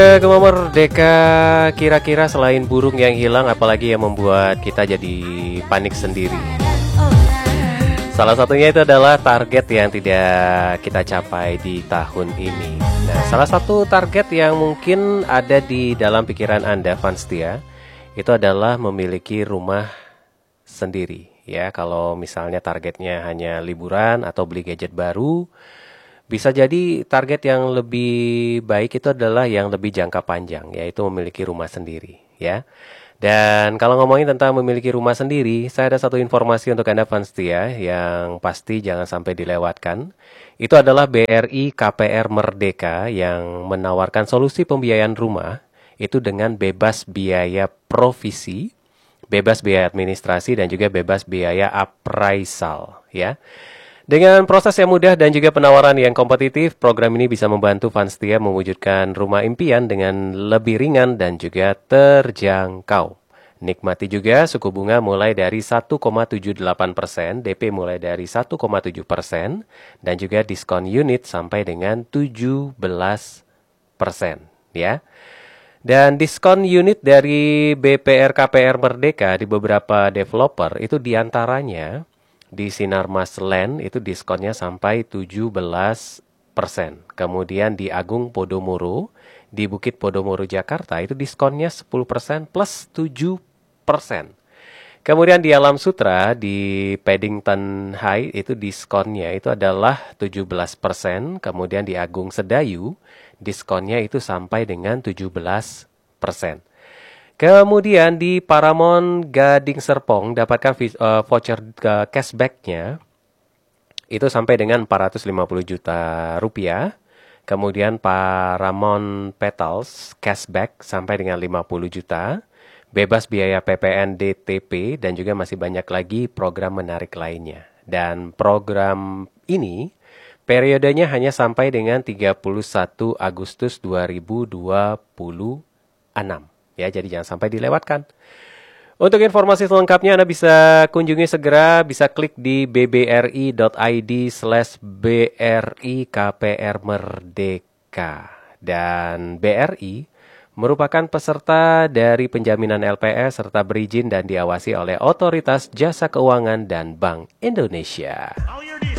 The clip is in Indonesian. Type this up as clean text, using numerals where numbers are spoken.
Gema Merdeka, kira-kira selain burung yang hilang, apalagi yang membuat kita jadi panik sendiri? Salah satunya itu adalah target yang tidak kita capai di tahun ini. Nah, salah satu target yang mungkin ada di dalam pikiran Anda, Fanstia, itu adalah memiliki rumah sendiri. Ya, kalau misalnya targetnya hanya liburan atau beli gadget baru, bisa jadi target yang lebih baik itu adalah yang lebih jangka panjang, yaitu memiliki rumah sendiri, ya. Dan kalau ngomongin tentang memiliki rumah sendiri, saya ada satu informasi untuk Anda Fanstia yang pasti jangan sampai dilewatkan. Itu adalah BRI KPR Merdeka yang menawarkan solusi pembiayaan rumah itu dengan bebas biaya provisi, bebas biaya administrasi, dan juga bebas biaya appraisal, ya. Dengan proses yang mudah dan juga penawaran yang kompetitif, program ini bisa membantu Fanstia mewujudkan rumah impian dengan lebih ringan dan juga terjangkau. Nikmati juga suku bunga mulai dari 1,78%, DP mulai dari 1,7%, dan juga diskon unit sampai dengan 17%. Ya. Dan diskon unit dari BPR KPR Merdeka di beberapa developer itu diantaranya di Sinarmas Land itu diskonnya sampai 17%. Kemudian di Agung Podomoro, di Bukit Podomoro Jakarta itu diskonnya 10% plus 7%. Kemudian di Alam Sutra di Paddington High itu diskonnya itu adalah 17%. Kemudian di Agung Sedayu diskonnya itu sampai dengan 17%. Kemudian di Paramount Gading Serpong dapatkan voucher cashback-nya itu sampai dengan 450 juta rupiah. Kemudian Paramount Petals cashback sampai dengan 50 juta. Bebas biaya PPN DTP dan juga masih banyak lagi program menarik lainnya. Dan program ini periodenya hanya sampai dengan 31 Agustus 2026. Ya, jadi jangan sampai dilewatkan. Untuk informasi selengkapnya Anda bisa kunjungi segera, bisa klik di bbri.id/BRI KPR Merdeka. Dan BRI merupakan peserta dari penjaminan LPS serta berizin dan diawasi oleh Otoritas Jasa Keuangan dan Bank Indonesia.